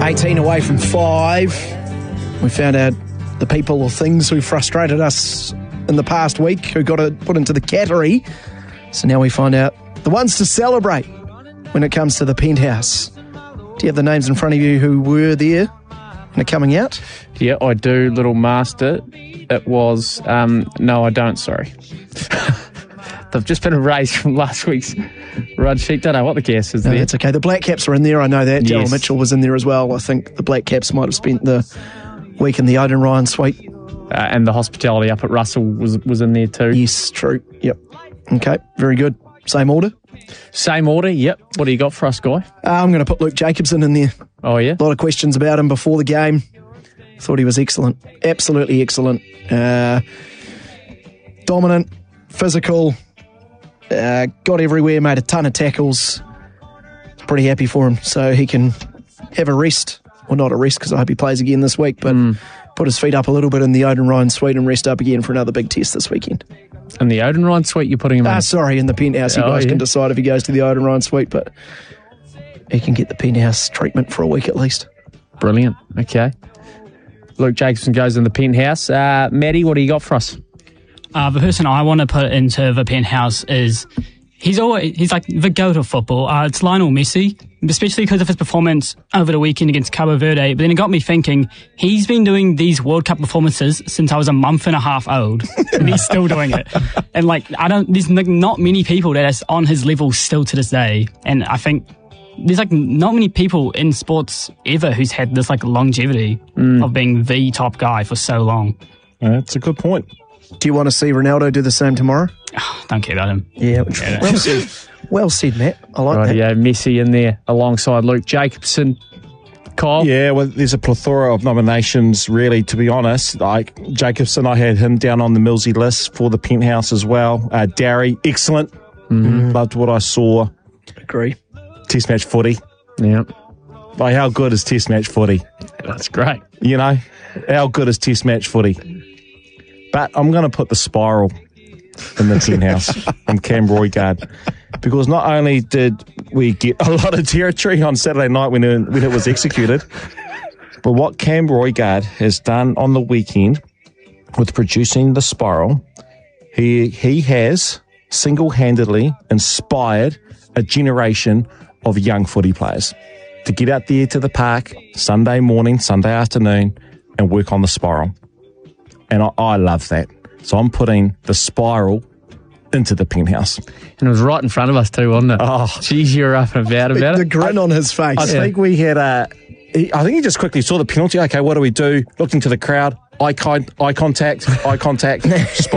18 away from 5. We found out the people or things who frustrated us in the past week, who got put into the category. So now we find out the ones to celebrate when it comes to the Penthouse. Do you have the names in front of you who were there and are coming out? Yeah, I do, little master. It was... no, I don't, sorry. They've just been erased from last week's run sheet. Don't know what the guess is there. No, that's okay. The Black Caps are in there, I know that. Yes. Daryl Mitchell was in there as well. I think the Black Caps might have spent the week in the Odin Ryan suite. And the hospitality up at Russell was in there too. Yes, true. Yep. Okay, very good. Same order? Same order, yep. What do you got for us, Guy? I'm going to put Luke Jacobson in there. Oh, yeah? A lot of questions about him before the game. Thought he was excellent. Absolutely excellent. Dominant, physical, got everywhere, made a ton of tackles. Pretty happy for him. So he can have a rest. Well, not a rest because I hope he plays again this week, but put his feet up a little bit in the Odin Ryan suite and rest up again for another big test this weekend. In the Odin Ryan suite, you're putting him in? Sorry, in the Penthouse. You guys can decide if he goes to the Odin Ryan suite, but he can get the Penthouse treatment for a week at least. Brilliant. Okay. Luke Jacobson goes in the Penthouse. Maddie, what do you got for us? The person I want to put into the Penthouse is he's like the GOAT of football. It's Lionel Messi, especially because of his performance over the weekend against Cabo Verde. But then it got me thinking, he's been doing these World Cup performances since I was a month and a half old, and he's still doing it. And there's not many people that are on his level still to this day. And I think there's not many people in sports ever who's had this longevity of being the top guy for so long. That's a good point. Do you want to see Ronaldo do the same tomorrow? Don't care about him. Yeah, well said. Well said, Matt. I like that. Yeah, Messi in there alongside Luke Jacobson. Kyle? Yeah, well, there's a plethora of nominations, really, to be honest. Like Jacobson, I had him down on the Millsy list for the Penthouse as well. Darry, excellent. Loved what I saw. Agree. Test match footy. Yeah. Like, how good is Test match footy? That's great. You know, how good is Test match footy? But I'm going to put the spiral in the Penthouse from Cam Roigard, because not only did we get a lot of territory on Saturday night when it was executed, but what Cam Roigard has done on the weekend with producing the spiral, he has single-handedly inspired a generation of young footy players to get out there to the park Sunday morning, Sunday afternoon, and work on the spiral. And I love that. So I'm putting the spiral into the Penthouse. And it was right in front of us too, wasn't it? Oh. Geez, you're up and about it. The grin on his face. I think we had I think he just quickly saw the penalty. Okay, what do we do? Looked into the crowd. Eye contact.